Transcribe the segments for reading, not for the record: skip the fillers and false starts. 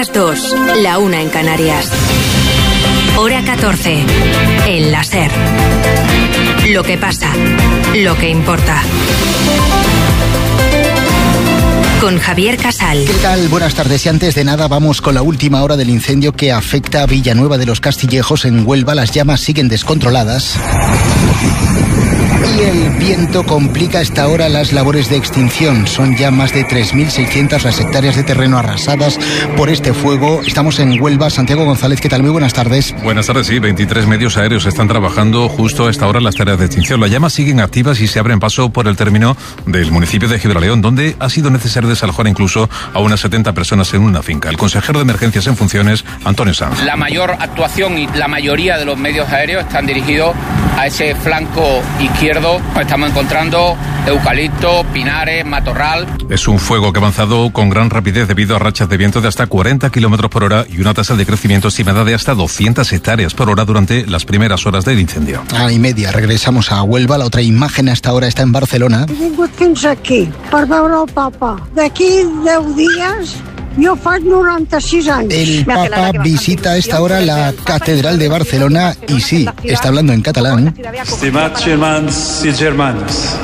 las 2, la 1 en Canarias. Hora 14, en la SER. Lo que pasa, lo que importa. Con Javier Casal. ¿Qué tal? Buenas tardes. Y antes de nada vamos con la última hora del incendio que afecta a Villanueva de los Castillejos en Huelva. Las llamas siguen descontroladas. Y el viento complica a esta hora las labores de extinción. Son ya más de 3.600 las hectáreas de terreno arrasadas por este fuego. Estamos en Huelva. Santiago González, ¿qué tal? Muy buenas tardes. Buenas tardes, sí. 23 medios aéreos están trabajando justo a esta hora en las tareas de extinción. Las llamas siguen activas y se abren paso por el término del municipio de Gibraleón, donde ha sido necesario desalojar incluso a unas 70 personas en una finca. El consejero de emergencias en funciones, Antonio Sanz. La mayor actuación y la mayoría de los medios aéreos están dirigidos a ese flanco izquierdo. Estamos encontrando eucalipto, pinares, matorral. Es un fuego que ha avanzado con gran rapidez debido a rachas de viento de hasta 40 kilómetros por hora y una tasa de crecimiento estimada de hasta 200 hectáreas por hora durante las primeras horas del incendio. A 1:30 regresamos a Huelva. La otra imagen hasta ahora está en Barcelona. He vingut fins aquí per veure el Papa. D'aquí 10 dies... Yo faig 96 años. El Papa visita a esta hora la Catedral de Barcelona y sí, está hablando en catalán. Estimats germans i germanes,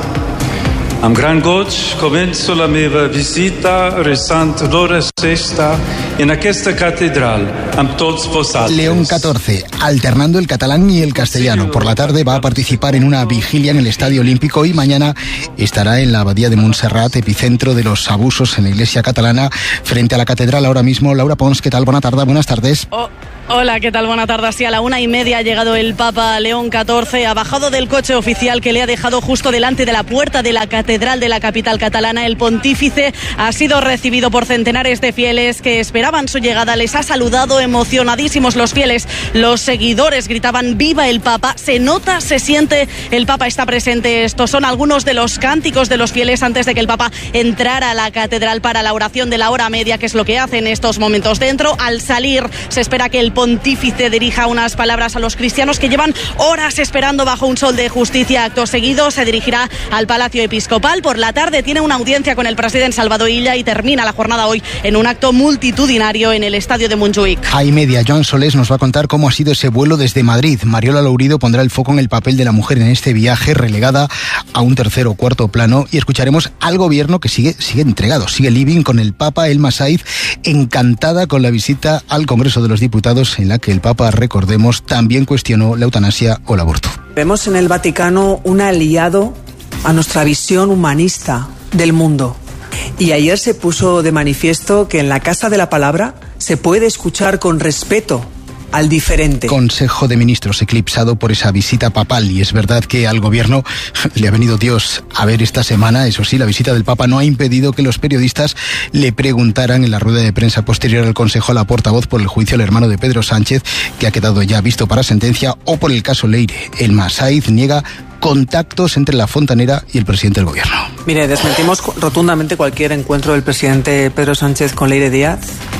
amb gran goig començo la meva visita resant l'hora sexta en aquesta catedral amb tots vosaltres. León XIV, alternando el catalán y el castellano. Por la tarde va a participar en una vigilia en el Estadio Olímpico y mañana estará en la Abadía de Montserrat, epicentro de los abusos en la Iglesia catalana, frente a la catedral ahora mismo. Laura Pons, ¿qué tal? Buenas tardes. Hola, ¿qué tal? Buenas tardes. Sí, a la 1:30 ha llegado el Papa León XIV, ha bajado del coche oficial que le ha dejado justo delante de la puerta de la catedral de la capital catalana. El pontífice ha sido recibido por centenares de fieles que esperaban su llegada. Les ha saludado emocionadísimos los fieles. Los seguidores gritaban ¡Viva el Papa! Se nota, se siente, el Papa está presente. Estos son algunos de los cánticos de los fieles antes de que el Papa entrara a la catedral para la oración de la hora media, que es lo que hace en estos momentos. Dentro, al salir, se espera que el pontífice dirija unas palabras a los cristianos que llevan horas esperando bajo un sol de justicia. Acto seguido se dirigirá al Palacio Episcopal. Por la tarde tiene una audiencia con el presidente Salvador Illa y termina la jornada hoy en un acto multitudinario en el estadio de Montjuïc. A 1:30, Joan Solés nos va a contar cómo ha sido ese vuelo desde Madrid. Mariola Lourido pondrá el foco en el papel de la mujer en este viaje, relegada a un tercer o cuarto plano, y escucharemos al gobierno que sigue entregado, sigue living con el Papa. Elma Saiz, encantada con la visita al Congreso de los Diputados, en la que el Papa, recordemos, también cuestionó la eutanasia o el aborto. Vemos en el Vaticano un aliado a nuestra visión humanista del mundo. Y ayer se puso de manifiesto que en la Casa de la Palabra se puede escuchar con respeto al diferente. Consejo de Ministros eclipsado por esa visita papal, y es verdad que al gobierno le ha venido Dios a ver esta semana. Eso sí, la visita del Papa no ha impedido que los periodistas le preguntaran en la rueda de prensa posterior al Consejo a la portavoz por el juicio al hermano de Pedro Sánchez, que ha quedado ya visto para sentencia, o por el caso Leire. Elma Saiz niega contactos entre la fontanera y el presidente del gobierno. Mire, desmentimos rotundamente cualquier encuentro del presidente Pedro Sánchez con Leire Díaz.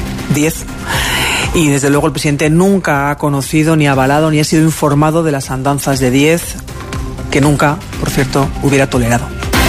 Y desde luego el presidente nunca ha conocido, ni avalado, ni ha sido informado de las andanzas de Díez, que nunca, por cierto, hubiera tolerado.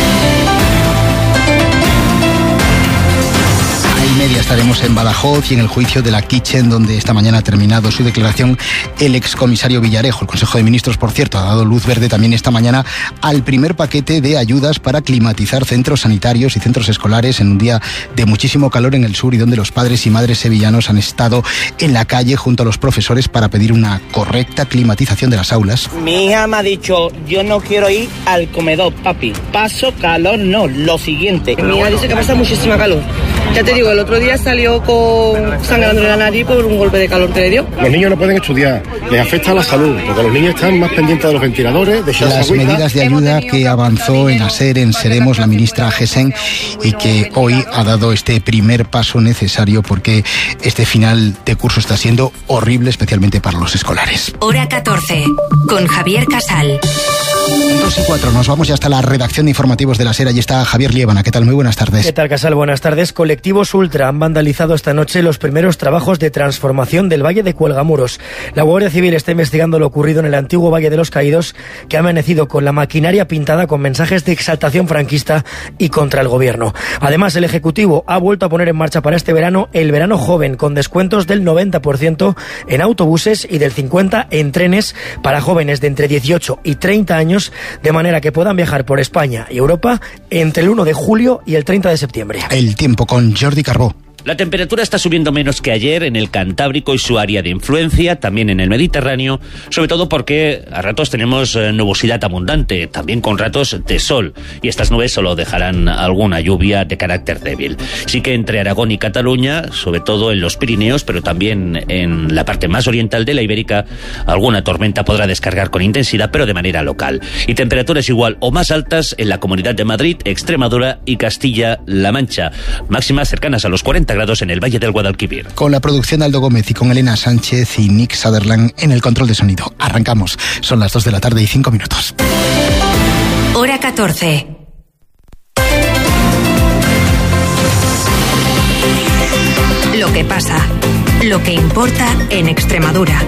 A 1:30 estaremos en Badajoz y en el juicio de la Kitchen, donde esta mañana ha terminado su declaración el excomisario Villarejo. El Consejo de Ministros, por cierto, ha dado luz verde también esta mañana al primer paquete de ayudas para climatizar centros sanitarios y centros escolares en un día de muchísimo calor en el sur, y donde los padres y madres sevillanos han estado en la calle junto a los profesores para pedir una correcta climatización de las aulas. Mi hija me ha dicho, yo no quiero ir al comedor, papi. Paso calor, no, lo siguiente. Mi hija dice que pasa muchísima calor. Ya te digo, el otro día salió con sangrando en la nariz por un golpe de calor que le dio. Los niños no pueden estudiar, les afecta a la salud, porque los niños están más pendientes de los ventiladores, de las medidas de ayuda que avanzó en ASER, en Seremos, la ministra Gesen, y que hoy ha dado este primer paso necesario, porque este final de curso está siendo horrible, especialmente para los escolares. Hora 14, con Javier Casal. 2:04, nos vamos ya hasta la redacción de informativos de la SER. Allí está Javier Liébana. ¿Qué tal? Muy buenas tardes. ¿Qué tal, Casal? Buenas tardes. colectivos ultra han vandalizado esta noche los primeros trabajos de transformación del Valle de Cuelgamuros. La Guardia Civil está investigando lo ocurrido en el antiguo Valle de los Caídos, que ha amanecido con la maquinaria pintada con mensajes de exaltación franquista y contra el gobierno. Además, el Ejecutivo ha vuelto a poner en marcha para este verano el verano joven, con descuentos del 90% en autobuses y del 50% en trenes para jóvenes de entre 18 y 30 años, de manera que puedan viajar por España y Europa entre el 1 de julio y el 30 de septiembre. El tiempo con Jordi Carbó. La temperatura está subiendo menos que ayer en el Cantábrico y su área de influencia, también en el Mediterráneo, sobre todo porque a ratos tenemos nubosidad abundante, también con ratos de sol, y estas nubes solo dejarán alguna lluvia de carácter débil. Sí que entre Aragón y Cataluña, sobre todo en los Pirineos, pero también en la parte más oriental de la Ibérica, alguna tormenta podrá descargar con intensidad, pero de manera local. Y temperaturas igual o más altas en la Comunidad de Madrid, Extremadura y Castilla-La Mancha, máximas cercanas a los 40 grados en el Valle del Guadalquivir. Con la producción de Aldo Gómez y con Elena Sánchez y Nick Sutherland en el control de sonido. Arrancamos. Son las 2 de la tarde y 5 minutos. Hora 14. Lo que pasa, lo que importa en Extremadura.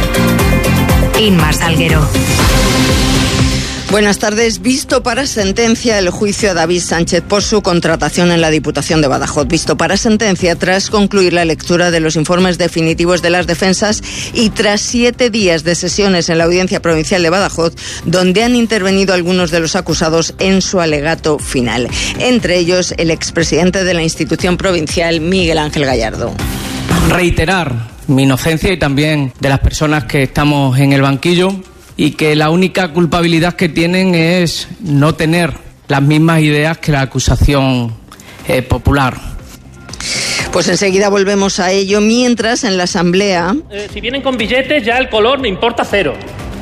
Inma Salguero. Buenas tardes. Visto para sentencia el juicio a David Sánchez por su contratación en la Diputación de Badajoz. Visto para sentencia tras concluir la lectura de los informes definitivos de las defensas y tras 7 días de sesiones en la Audiencia Provincial de Badajoz, donde han intervenido algunos de los acusados en su alegato final. Entre ellos, el expresidente de la institución provincial, Miguel Ángel Gallardo. Reiterar mi inocencia y también de las personas que estamos en el banquillo, y que la única culpabilidad que tienen es no tener las mismas ideas que la acusación popular. Pues enseguida volvemos a ello, mientras en la Asamblea... si vienen con billetes ya el color me importa cero.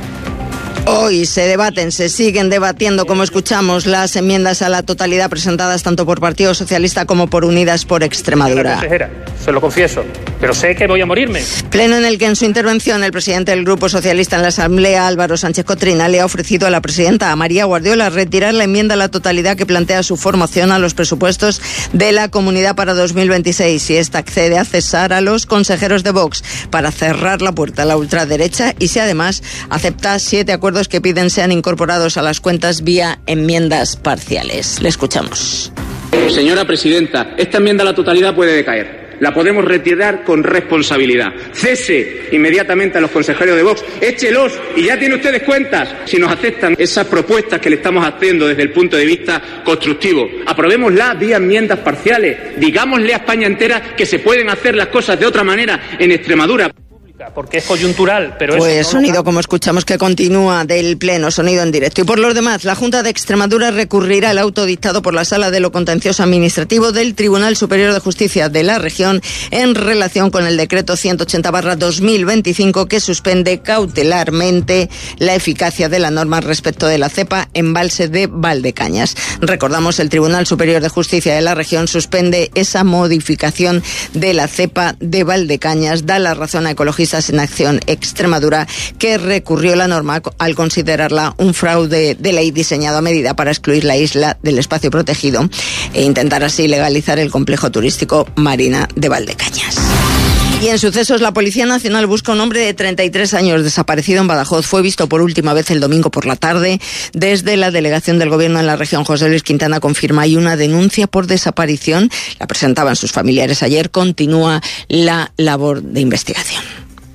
Hoy se siguen debatiendo, como escuchamos, las enmiendas a la totalidad presentadas tanto por Partido Socialista como por Unidas por Extremadura. Consejera, se lo confieso, pero sé que voy a morirme. Pleno en el que en su intervención el presidente del Grupo Socialista en la Asamblea, Álvaro Sánchez Cotrina, le ha ofrecido a la presidenta, a María Guardiola, retirar la enmienda a la totalidad que plantea su formación a los presupuestos de la Comunidad para 2026 y esta accede a cesar a los consejeros de Vox para cerrar la puerta a la ultraderecha y si además acepta 7 acuerdos que piden sean incorporados a las cuentas vía enmiendas parciales. Le escuchamos. Señora presidenta, esta enmienda a la totalidad puede decaer. La podemos retirar con responsabilidad. Cese inmediatamente a los consejeros de Vox, échelos y ya tienen ustedes cuentas. Si nos aceptan esas propuestas que le estamos haciendo desde el punto de vista constructivo, aprobémoslas vía enmiendas parciales. Digámosle a España entera que se pueden hacer las cosas de otra manera en Extremadura. Porque es coyuntural, pero pues eso no sonido, como escuchamos, que continúa del Pleno, sonido en directo. Y por lo demás, la Junta de Extremadura recurrirá al auto dictado por la Sala de lo Contencioso Administrativo del Tribunal Superior de Justicia de la región en relación con el decreto 180/2025 que suspende cautelarmente la eficacia de la norma respecto de la cepa embalse de Valdecañas. Recordamos, el Tribunal Superior de Justicia de la región suspende esa modificación de la cepa de Valdecañas, da la razón a Ecologistas en Acción Extremadura, que recurrió la norma al considerarla un fraude de ley diseñado a medida para excluir la isla del espacio protegido e intentar así legalizar el complejo turístico Marina de Valdecañas. Y en sucesos, la Policía Nacional busca a un hombre de 33 años desaparecido en Badajoz. Fue visto por última vez el domingo por la tarde. Desde la delegación del Gobierno en la región, José Luis Quintana confirma hay una denuncia por desaparición. La presentaban sus familiares ayer. Continúa la labor de investigación.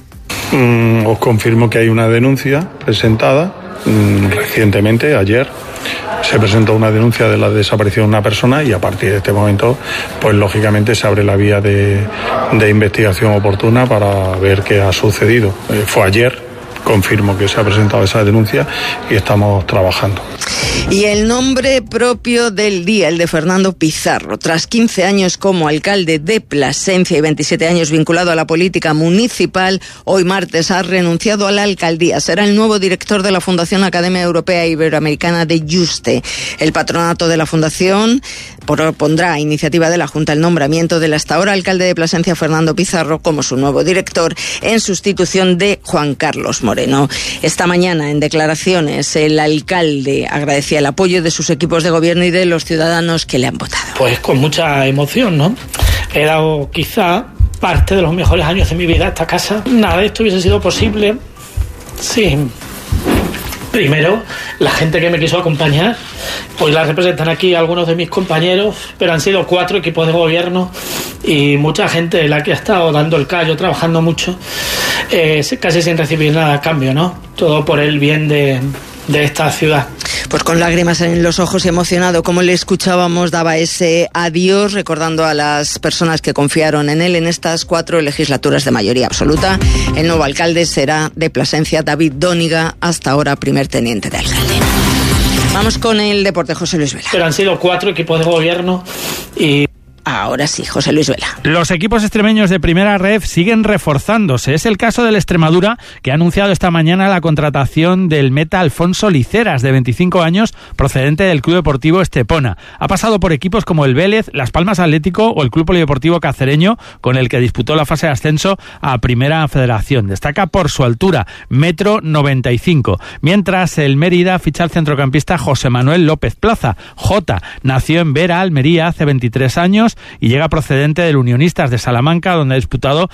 Os confirmo que hay una denuncia presentada recientemente, ayer. Se presentó una denuncia de la desaparición de una persona y a partir de este momento, pues lógicamente se abre la vía de investigación oportuna para ver qué ha sucedido. Fue ayer. Confirmo que se ha presentado esa denuncia y estamos trabajando. Y el nombre propio del día, el de Fernando Pizarro. Tras 15 años como alcalde de Plasencia y 27 años vinculado a la política municipal, hoy martes ha renunciado a la alcaldía. Será el nuevo director de la Fundación Academia Europea Iberoamericana de Yuste. El patronato de la Fundación propondrá a iniciativa de la Junta el nombramiento del hasta ahora alcalde de Plasencia, Fernando Pizarro, como su nuevo director, en sustitución de Juan Carlos Moreno. Moreno. Esta mañana, en declaraciones, el alcalde agradecía el apoyo de sus equipos de gobierno y de los ciudadanos que le han votado. Pues con mucha emoción, ¿no? He dado quizá parte de los mejores años de mi vida a esta casa. Nada de esto hubiese sido posible sin, primero, la gente que me quiso acompañar. Hoy la representan aquí algunos de mis compañeros, pero han sido 4 equipos de gobierno y mucha gente la que ha estado dando el callo, trabajando mucho, casi sin recibir nada a cambio, ¿no? Todo por el bien de esta ciudad. Pues con lágrimas en los ojos y emocionado, como le escuchábamos, daba ese adiós, recordando a las personas que confiaron en él en estas 4 legislaturas de mayoría absoluta. El nuevo alcalde será de Plasencia, David Dóniga, hasta ahora primer teniente de alcalde. Vamos con el deporte, José Luis Vela. Pero han sido 4 equipos de gobierno y... Ahora sí, José Luis Vela. Los equipos extremeños de Primera Ref siguen reforzándose. Es el caso del Extremadura, que ha anunciado esta mañana la contratación del meta Alfonso Liceras, de 25 años, procedente del Club Deportivo Estepona. Ha pasado por equipos como el Vélez, Las Palmas Atlético o el Club Polideportivo Cacereño, con el que disputó la fase de ascenso a Primera Federación. Destaca por su altura, 1,95 m. Mientras el Mérida ficha al centrocampista José Manuel López Plaza. Jota nació en Vera, Almería, hace 23 años y llega procedente del Unionistas de Salamanca, donde ha disputado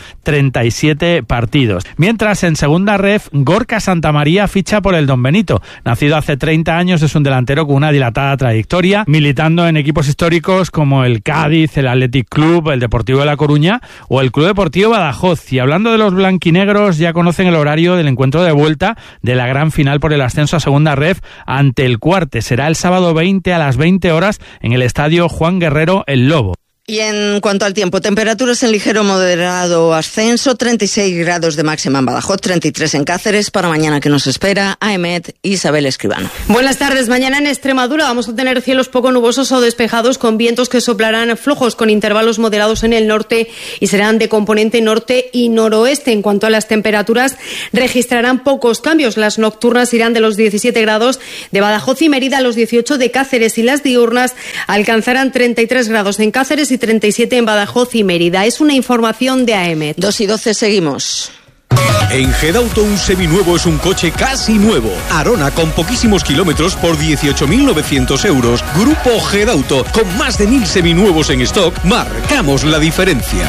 37 partidos. Mientras, en Segunda Ref, Gorka Santamaría ficha por el Don Benito. Nacido hace 30 años, es un delantero con una dilatada trayectoria, militando en equipos históricos como el Cádiz, el Athletic Club, el Deportivo de La Coruña o el Club Deportivo Badajoz. Y hablando de los blanquinegros, ya conocen el horario del encuentro de vuelta de la gran final por el ascenso a Segunda Ref ante el Cuarte. Será el sábado 20 a las 20 horas en el estadio Juan Guerrero El Lobo. Y en cuanto al tiempo, temperaturas en ligero moderado ascenso, 36 grados de máxima en Badajoz, 33 en Cáceres. Para mañana, que nos espera, AEMET, Isabel Escribano. Buenas tardes. Mañana en Extremadura vamos a tener cielos poco nubosos o despejados, con vientos que soplarán flojos con intervalos moderados en el norte y serán de componente norte y noroeste. En cuanto a las temperaturas, registrarán pocos cambios. Las nocturnas irán de los 17 grados de Badajoz y Mérida a los 18 de Cáceres, y las diurnas alcanzarán 33 grados en Cáceres y 37 en Badajoz y Mérida. Es una información de AEMET. 2:12, seguimos. En Gedauto, un seminuevo es un coche casi nuevo. Arona, con poquísimos kilómetros por 18.900 euros. Grupo Gedauto, con más de 1.000 seminuevos en stock. Marcamos la diferencia.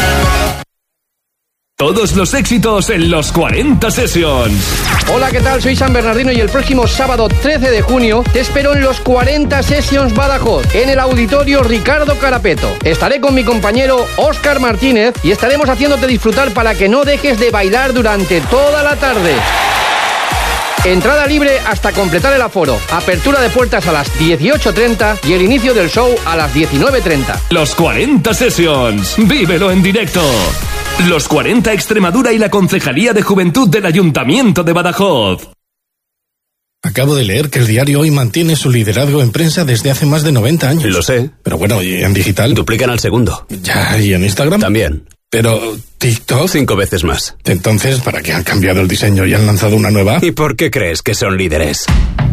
Todos los éxitos en los 40 Sessions. Hola, ¿qué tal? Soy San Bernardino y el próximo sábado 13 de junio te espero en los 40 Sessions Badajoz, en el auditorio Ricardo Carapeto. Estaré con mi compañero Óscar Martínez y estaremos haciéndote disfrutar para que no dejes de bailar durante toda la tarde. Entrada libre hasta completar el aforo. Apertura de puertas a las 18:30 y el inicio del show a las 19:30. Los 40 Sessions. Vívelo en directo. Los 40 Extremadura y la Concejalía de Juventud del Ayuntamiento de Badajoz. Acabo de leer que el diario Hoy mantiene su liderazgo en prensa desde hace más de 90 años. Lo sé. Pero bueno, ¿y en digital? Duplican al segundo. Ya, ¿y en Instagram? También. Pero TikTok... 5 veces más. Entonces, ¿para qué han cambiado el diseño y han lanzado una nueva? ¿Y por qué crees que son líderes?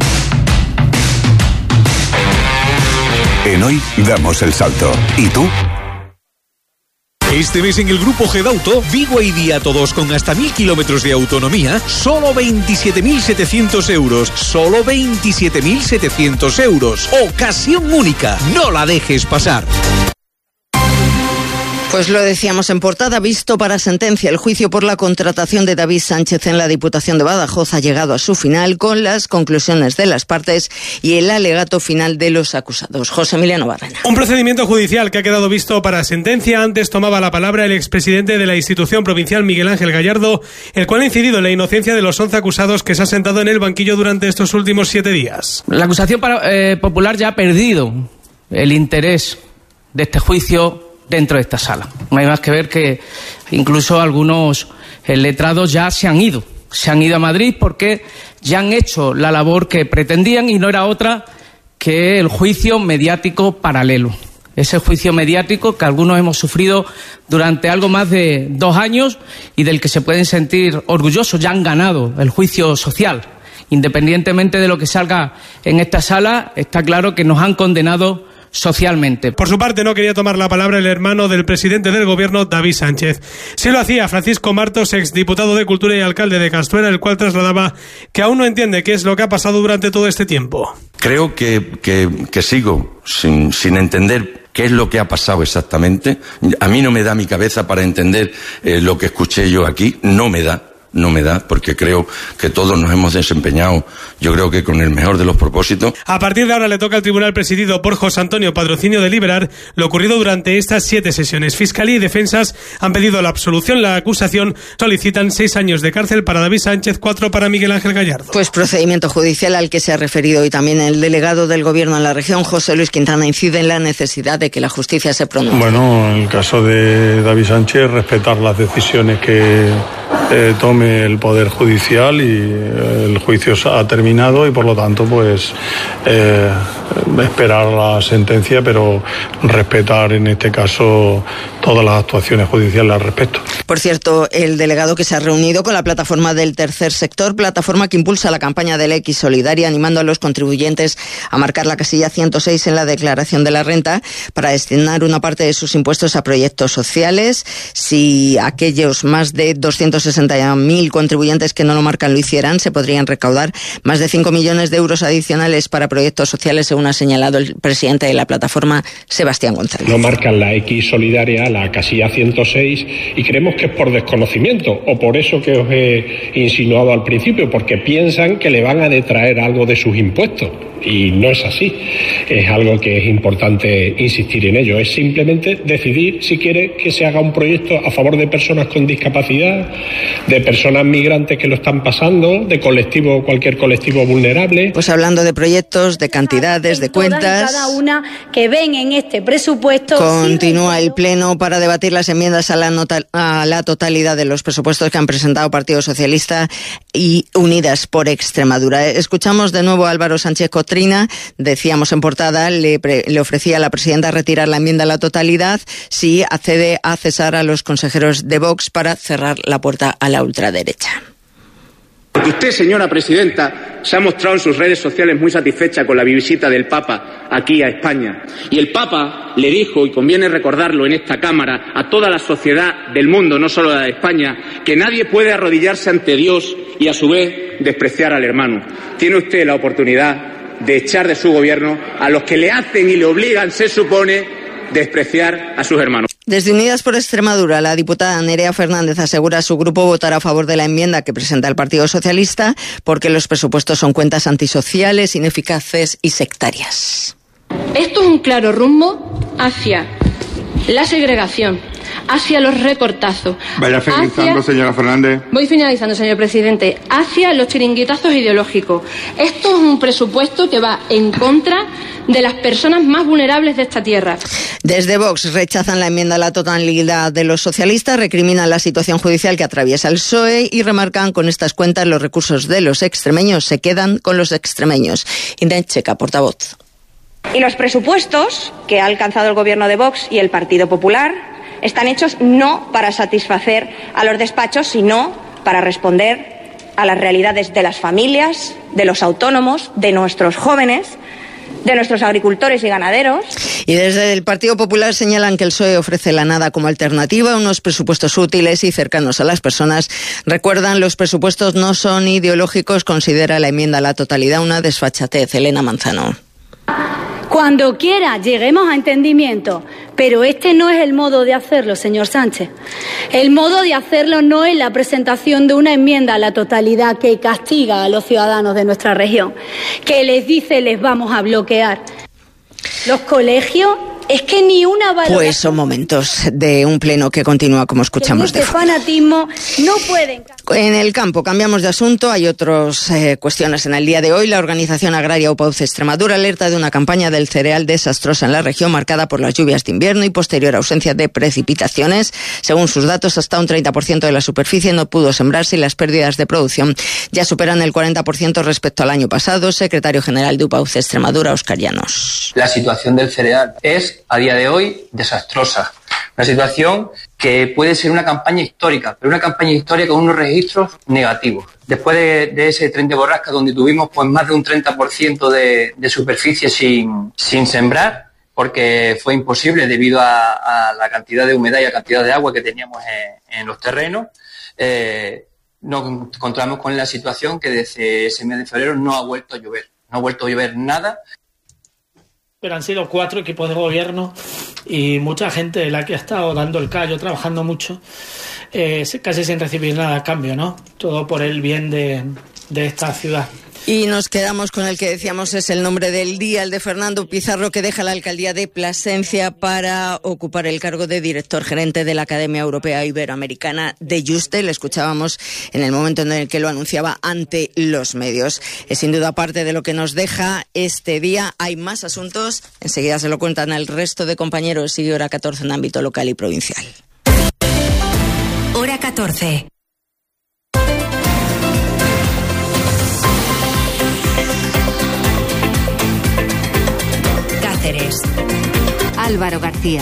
En Hoy damos el salto. ¿Y tú? Este mes en el Grupo Gedauto, Vigo y Día Todos con hasta 1.000 kilómetros de autonomía, solo 27.700 euros. Solo 27.700 euros. Ocasión única. No la dejes pasar. Pues lo decíamos en portada, visto para sentencia. El juicio por la contratación de David Sánchez en la Diputación de Badajoz ha llegado a su final con las conclusiones de las partes y el alegato final de los acusados. José Emiliano Barrena. Un procedimiento judicial que ha quedado visto para sentencia. Antes tomaba la palabra el expresidente de la institución provincial, Miguel Ángel Gallardo, el cual ha incidido en la inocencia de los 11 acusados que se ha sentado en el banquillo durante estos últimos 7 días. La acusación popular ya ha perdido el interés de este juicio dentro de esta sala. No hay más que ver que incluso algunos letrados ya se han ido a Madrid porque ya han hecho la labor que pretendían y no era otra que el juicio mediático paralelo. Ese juicio mediático que algunos hemos sufrido durante algo más de 2 años y del que se pueden sentir orgullosos. Ya han ganado el juicio social. Independientemente de lo que salga en esta sala, está claro que nos han condenado socialmente. Por su parte, no quería tomar la palabra el hermano del presidente del gobierno, David Sánchez. Sí lo hacía Francisco Martos, exdiputado de Cultura y alcalde de Castuera, el cual trasladaba que aún no entiende qué es lo que ha pasado durante todo este tiempo. Creo que sigo sin entender qué es lo que ha pasado exactamente. A mí no me da mi cabeza para entender lo que escuché yo aquí, no me da, porque creo que todos nos hemos desempeñado, yo creo que con el mejor de los propósitos. A partir de ahora le toca al tribunal presidido por José Antonio Patrocinio deliberar lo ocurrido durante estas 7 sesiones. Fiscalía y defensas han pedido la absolución. La acusación solicitan 6 años de cárcel para David Sánchez, 4 para Miguel Ángel Gallardo. Pues procedimiento judicial al que se ha referido hoy también el delegado del gobierno en la región, José Luis Quintana, incide en la necesidad de que la justicia se pronuncie. Bueno, en el caso de David Sánchez, respetar las decisiones que tome el Poder Judicial, y el juicio ha terminado y por lo tanto pues esperar la sentencia, pero respetar en este caso todas las actuaciones judiciales al respecto. Por cierto, el delegado que se ha reunido con la plataforma del tercer sector, plataforma que impulsa la campaña del X Solidaria, animando a los contribuyentes a marcar la casilla 106 en la declaración de la renta para destinar una parte de sus impuestos a proyectos sociales. Si aquellos más de 260.000 contribuyentes que no lo marcan lo hicieran, se podrían recaudar más de 5 millones de euros adicionales para proyectos sociales, según ha señalado el presidente de la plataforma, Sebastián González. No marcan la X Solidaria, la casilla 106, y creemos que es por desconocimiento, o por eso que os he insinuado al principio, porque piensan que le van a detraer algo de sus impuestos. Y no es así. Es algo que es importante insistir en ello. Es simplemente decidir si quiere que se haga un proyecto a favor de personas con discapacidad, de personas migrantes que lo están pasando, de cualquier colectivo vulnerable. Pues hablando de proyectos, de cantidades, de cuentas, cada una que ven en este presupuesto. Continúa el pleno para debatir las enmiendas a la totalidad de los presupuestos que han presentado Partido Socialista y Unidas por Extremadura. Escuchamos de nuevo a Álvaro Sánchez Cotrina. Decíamos en portada, le ofrecía a la presidenta retirar la enmienda a la totalidad si accede a cesar a los consejeros de Vox para cerrar la puerta a la ultraderecha. Porque usted, señora presidenta, se ha mostrado en sus redes sociales muy satisfecha con la visita del Papa aquí a España. Y el Papa le dijo, y conviene recordarlo en esta Cámara, a toda la sociedad del mundo, no solo la de España, que nadie puede arrodillarse ante Dios y a su vez despreciar al hermano. Tiene usted la oportunidad de echar de su gobierno a los que le hacen y le obligan, se supone, despreciar a sus hermanos. Desde Unidas por Extremadura, la diputada Nerea Fernández asegura su grupo votará a favor de la enmienda que presenta el Partido Socialista porque los presupuestos son cuentas antisociales, ineficaces y sectarias. Esto es un claro rumbo hacia la segregación, hacia los recortazos. Vaya finalizando, señora Fernández. Voy finalizando, señor presidente. Hacia los chiringuitazos ideológicos. Esto es un presupuesto que va en contra de las personas más vulnerables de esta tierra. Desde Vox rechazan la enmienda a la totalidad de los socialistas, recriminan la situación judicial que atraviesa el PSOE y remarcan con estas cuentas los recursos de los extremeños se quedan con los extremeños. Inés Checa, portavoz. Y los presupuestos que ha alcanzado el gobierno de Vox y el Partido Popular están hechos no para satisfacer a los despachos, sino para responder a las realidades de las familias, de los autónomos, de nuestros jóvenes, de nuestros agricultores y ganaderos. Y desde el Partido Popular señalan que el PSOE ofrece la nada como alternativa, unos presupuestos útiles y cercanos a las personas. Recuerdan, los presupuestos no son ideológicos, considera la enmienda a la totalidad una desfachatez. Elena Manzano. Cuando quiera lleguemos a entendimiento, pero este no es el modo de hacerlo, señor Sánchez. El modo de hacerlo no es la presentación de una enmienda a la totalidad que castiga a los ciudadanos de nuestra región, que les dice les vamos a bloquear. Los colegios, es que ni una valoración. Pues son momentos de un pleno que continúa como escuchamos de fondo. Fanatismo no pueden. En el campo, cambiamos de asunto, hay otras cuestiones en el día de hoy. La organización agraria UPAUCE Extremadura alerta de una campaña del cereal desastrosa en la región marcada por las lluvias de invierno y posterior ausencia de precipitaciones. Según sus datos, hasta un 30% de la superficie no pudo sembrarse y las pérdidas de producción ya superan el 40% respecto al año pasado. Secretario general de UPAUCE Extremadura, Óscar Llanos. La situación del cereal es, a día de hoy, desastrosa. Una situación que puede ser una campaña histórica, pero una campaña histórica con unos registros negativos. Después de ese tren de borrasca donde tuvimos pues más de un 30% de superficie sin sembrar, porque fue imposible debido a la cantidad de humedad y la cantidad de agua que teníamos en los terrenos. Nos encontramos con la situación que desde ese mes de febrero no ha vuelto a llover nada. Pero han sido 4 equipos de gobierno y mucha gente la que ha estado dando el callo, trabajando mucho, casi sin recibir nada a cambio, ¿no? Todo por el bien de esta ciudad. Y nos quedamos con el que decíamos es el nombre del día, el de Fernando Pizarro, que deja la alcaldía de Plasencia para ocupar el cargo de director gerente de la Academia Europea Iberoamericana de Juste. Le escuchábamos en el momento en el que lo anunciaba ante los medios. Es sin duda parte de lo que nos deja este día. Hay más asuntos, enseguida se lo cuentan al resto de compañeros. Sigue Hora 14 en ámbito local y provincial. Hora 14. Álvaro García.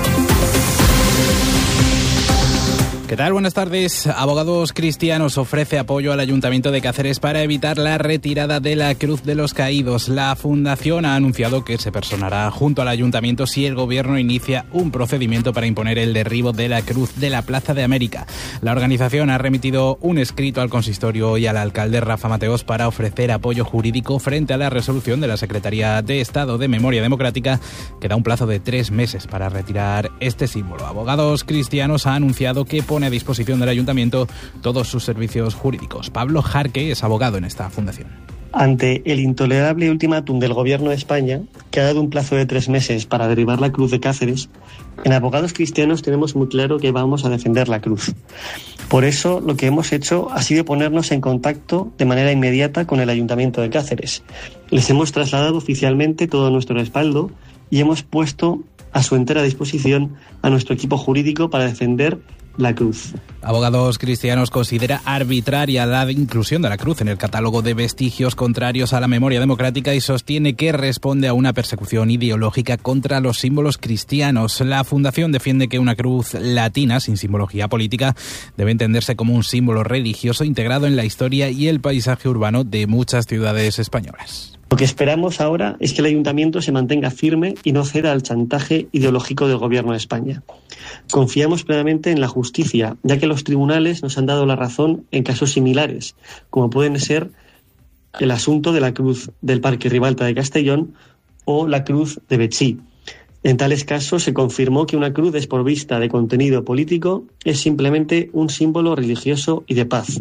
¿Qué tal? Buenas tardes. Abogados Cristianos ofrece apoyo al Ayuntamiento de Cáceres para evitar la retirada de la Cruz de los Caídos. La Fundación ha anunciado que se personará junto al Ayuntamiento si el Gobierno inicia un procedimiento para imponer el derribo de la Cruz de la Plaza de América. La organización ha remitido un escrito al consistorio y al alcalde Rafa Mateos para ofrecer apoyo jurídico frente a la resolución de la Secretaría de Estado de Memoria Democrática, que da un plazo de 3 meses para retirar este símbolo. Abogados Cristianos ha anunciado que pone a disposición del Ayuntamiento todos sus servicios jurídicos. Pablo Jarque es abogado en esta fundación. Ante el intolerable ultimátum del Gobierno de España, que ha dado un plazo de 3 meses para derribar la Cruz de Cáceres, en Abogados Cristianos tenemos muy claro que vamos a defender la Cruz. Por eso lo que hemos hecho ha sido ponernos en contacto de manera inmediata con el Ayuntamiento de Cáceres. Les hemos trasladado oficialmente todo nuestro respaldo y hemos puesto a su entera disposición a nuestro equipo jurídico para defender la Cruz. Abogados Cristianos considera arbitraria la inclusión de la Cruz en el catálogo de vestigios contrarios a la memoria democrática y sostiene que responde a una persecución ideológica contra los símbolos cristianos. La Fundación defiende que una cruz latina sin simbología política debe entenderse como un símbolo religioso integrado en la historia y el paisaje urbano de muchas ciudades españolas. Lo que esperamos ahora es que el Ayuntamiento se mantenga firme y no ceda al chantaje ideológico del Gobierno de España. Confiamos plenamente en la justicia, ya que los tribunales nos han dado la razón en casos similares, como pueden ser el asunto de la cruz del Parque Ribalta de Castellón o la cruz de Betxí. En tales casos se confirmó que una cruz desprovista de contenido político es simplemente un símbolo religioso y de paz.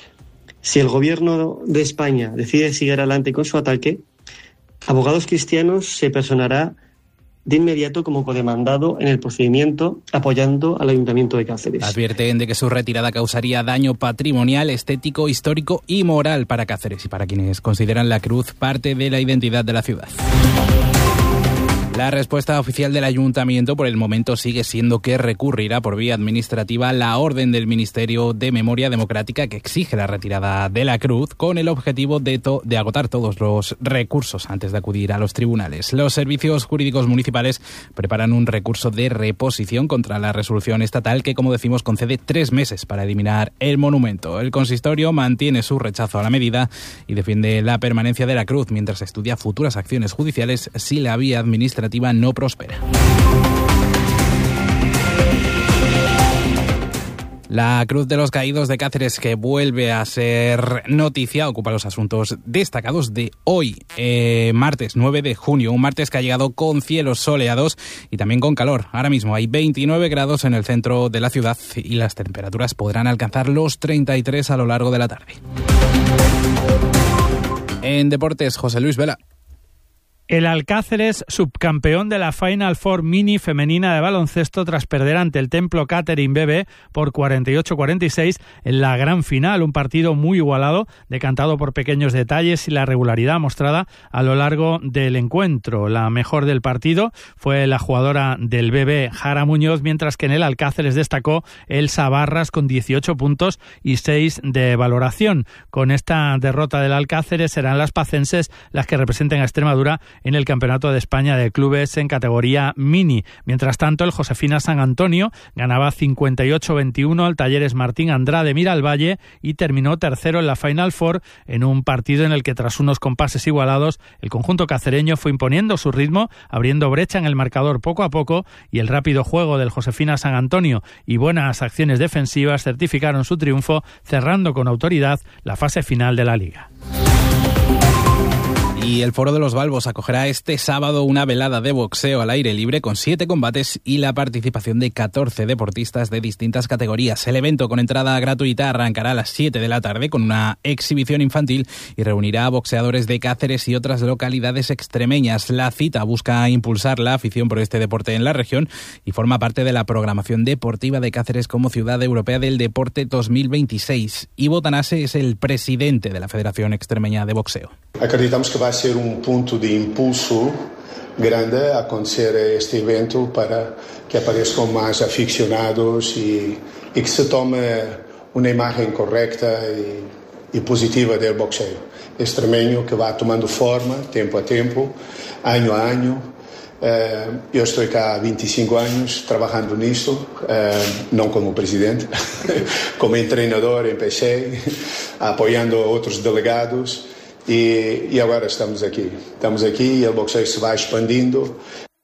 Si el Gobierno de España decide seguir adelante con su ataque, Abogados Cristianos se personará de inmediato como codemandado en el procedimiento apoyando al Ayuntamiento de Cáceres. Advierten de que su retirada causaría daño patrimonial, estético, histórico y moral para Cáceres y para quienes consideran la cruz parte de la identidad de la ciudad. La respuesta oficial del Ayuntamiento por el momento sigue siendo que recurrirá por vía administrativa la orden del Ministerio de Memoria Democrática que exige la retirada de la cruz con el objetivo de agotar todos los recursos antes de acudir a los tribunales. Los servicios jurídicos municipales preparan un recurso de reposición contra la resolución estatal que, como decimos, concede 3 meses para eliminar el monumento. El consistorio mantiene su rechazo a la medida y defiende la permanencia de la cruz mientras estudia futuras acciones judiciales si la vía administrativa no prospera. La Cruz de los Caídos de Cáceres, que vuelve a ser noticia, ocupa los asuntos destacados de hoy, martes 9 de junio, un martes que ha llegado con cielos soleados y también con calor. Ahora mismo hay 29 grados en el centro de la ciudad y las temperaturas podrán alcanzar los 33 a lo largo de la tarde. En deportes, José Luis Vela. El Alcáceres, subcampeón de la Final Four Mini femenina de baloncesto tras perder ante el Templo Catering BB por 48-46 en la gran final. Un partido muy igualado, decantado por pequeños detalles y la regularidad mostrada a lo largo del encuentro. La mejor del partido fue la jugadora del BB, Jara Muñoz, mientras que en el Alcáceres destacó Elsa Barras con 18 puntos y 6 de valoración. Con esta derrota del Alcáceres serán las pacenses las que representen a Extremadura en el Campeonato de España de Clubes en categoría mini. Mientras tanto, el Josefina San Antonio ganaba 58-21 al Talleres Martín Andrade Miralvalle y terminó tercero en la Final Four en un partido en el que, tras unos compases igualados, el conjunto cacereño fue imponiendo su ritmo, abriendo brecha en el marcador poco a poco, y el rápido juego del Josefina San Antonio y buenas acciones defensivas certificaron su triunfo, cerrando con autoridad la fase final de la Liga. Y el Foro de los Balbos acogerá este sábado una velada de boxeo al aire libre con 7 combates y la participación de 14 deportistas de distintas categorías. El evento, con entrada gratuita, arrancará a las 7 de la tarde con una exhibición infantil y reunirá a boxeadores de Cáceres y otras localidades extremeñas. La cita busca impulsar la afición por este deporte en la región y forma parte de la programación deportiva de Cáceres como Ciudad Europea del Deporte 2026. Ivo Tanase es el presidente de la Federación Extremeña de Boxeo. Acreditamos que va a ser un punto de impulso grande a acontecer este evento para que aparezcan más aficionados y que se tome una imagen correcta y positiva del boxeo extremeño, que va tomando forma tiempo a tiempo, año a año. Yo estoy acá 25 años trabajando en esto, no como presidente, como entrenador empecé, apoyando a otros delegados. Y ahora estamos aquí y el boxeo se va expandiendo.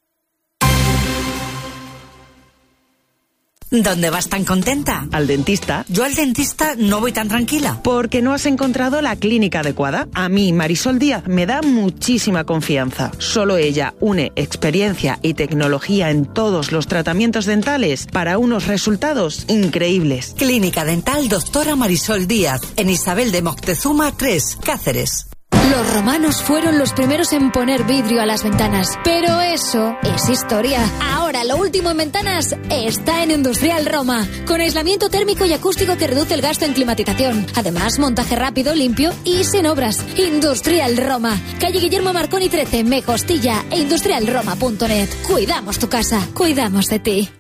¿Dónde vas tan contenta? Al dentista. Yo al dentista no voy tan tranquila. Porque no has encontrado la clínica adecuada. A mí, Marisol Díaz, me da muchísima confianza. Solo ella une experiencia y tecnología en todos los tratamientos dentales para unos resultados increíbles. Clínica Dental Doctora Marisol Díaz, en Isabel de Moctezuma 3, Cáceres. Los romanos fueron los primeros en poner vidrio a las ventanas, pero eso es historia. Ahora lo último en ventanas está en Industrial Roma, con aislamiento térmico y acústico que reduce el gasto en climatización. Además, montaje rápido, limpio y sin obras. Industrial Roma, calle Guillermo Marconi 13, Mejostilla e industrialroma.net. Cuidamos tu casa, cuidamos de ti.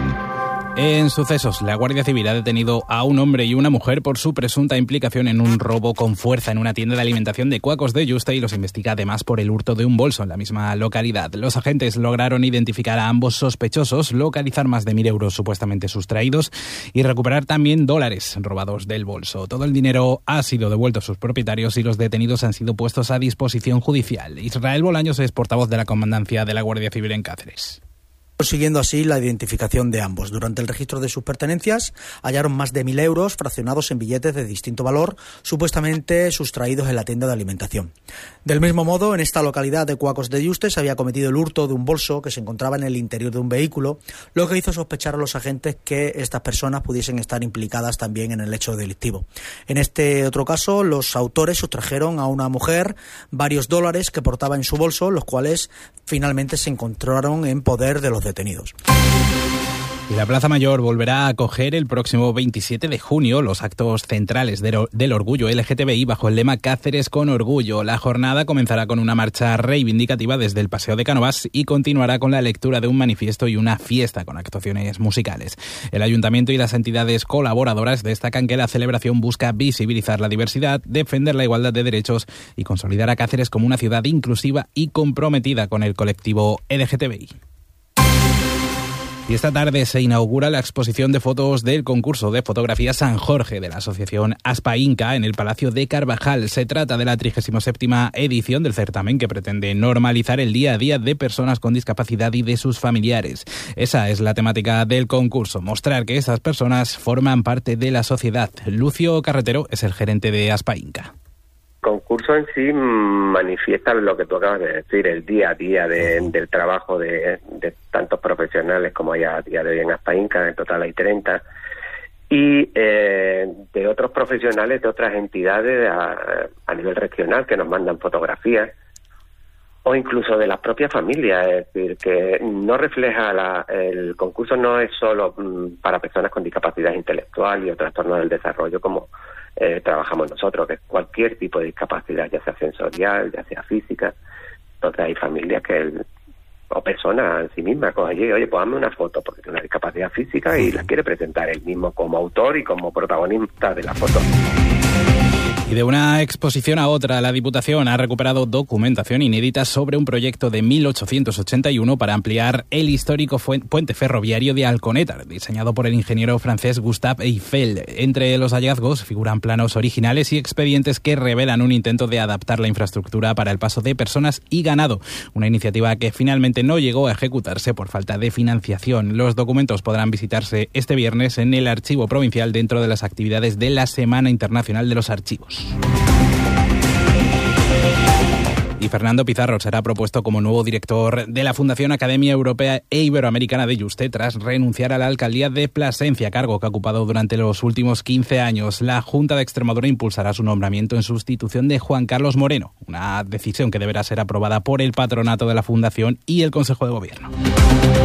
En sucesos, la Guardia Civil ha detenido a un hombre y una mujer por su presunta implicación en un robo con fuerza en una tienda de alimentación de Cuacos de Yuste y los investiga además por el hurto de un bolso en la misma localidad. Los agentes lograron identificar a ambos sospechosos, localizar más de 1.000 euros supuestamente sustraídos y recuperar también dólares robados del bolso. Todo el dinero ha sido devuelto a sus propietarios y los detenidos han sido puestos a disposición judicial. Israel Bolaños es portavoz de la Comandancia de la Guardia Civil en Cáceres. Consiguiendo así la identificación de ambos. Durante el registro de sus pertenencias hallaron más de 1.000 euros fraccionados en billetes de distinto valor, supuestamente sustraídos en la tienda de alimentación. Del mismo modo, en esta localidad de Cuacos de Yuste se había cometido el hurto de un bolso que se encontraba en el interior de un vehículo, lo que hizo sospechar a los agentes que estas personas pudiesen estar implicadas también en el hecho delictivo. En este otro caso, los autores sustrajeron a una mujer varios dólares que portaba en su bolso, los cuales finalmente se encontraron en poder de los detenidos. Y la Plaza Mayor volverá a acoger el próximo 27 de junio los actos centrales del orgullo LGTBI bajo el lema Cáceres con Orgullo. La jornada comenzará con una marcha reivindicativa desde el Paseo de Cánovas y continuará con la lectura de un manifiesto y una fiesta con actuaciones musicales. El Ayuntamiento y las entidades colaboradoras destacan que la celebración busca visibilizar la diversidad, defender la igualdad de derechos y consolidar a Cáceres como una ciudad inclusiva y comprometida con el colectivo LGTBI. Y esta tarde se inaugura la exposición de fotos del concurso de fotografía San Jorge de la asociación Aspa Inca en el Palacio de Carvajal. Se trata de la 37ª edición del certamen que pretende normalizar el día a día de personas con discapacidad y de sus familiares. Esa es la temática del concurso, mostrar que esas personas forman parte de la sociedad. Lucio Carretero es el gerente de Aspa Inca. El concurso en sí manifiesta lo que tú acabas de decir, el día a día del trabajo de tantos profesionales como hay a día de hoy en Aspa Inca, en total hay 30, y de otros profesionales de otras entidades a nivel regional que nos mandan fotografías, o incluso de las propias familias, es decir, que no refleja el concurso no es solo para personas con discapacidad intelectual y o trastorno del desarrollo como trabajamos nosotros, que cualquier tipo de discapacidad, ya sea sensorial, ya sea física. Entonces hay familias o personas en sí mismas cogen y oye, pues hazme una foto porque tiene una discapacidad física y la quiere presentar él mismo como autor y como protagonista de la foto. Y de una exposición a otra, la Diputación ha recuperado documentación inédita sobre un proyecto de 1881 para ampliar el histórico puente ferroviario de Alconétar, diseñado por el ingeniero francés Gustave Eiffel. Entre los hallazgos figuran planos originales y expedientes que revelan un intento de adaptar la infraestructura para el paso de personas y ganado, una iniciativa que finalmente no llegó a ejecutarse por falta de financiación. Los documentos podrán visitarse este viernes en el Archivo Provincial dentro de las actividades de la Semana Internacional de los Archivos. Y Fernando Pizarro será propuesto como nuevo director de la Fundación Academia Europea e Iberoamericana de Yuste tras renunciar a la alcaldía de Plasencia, cargo que ha ocupado durante los últimos 15 años. La Junta de Extremadura impulsará su nombramiento en sustitución de Juan Carlos Moreno, una decisión que deberá ser aprobada por el patronato de la Fundación y el Consejo de Gobierno.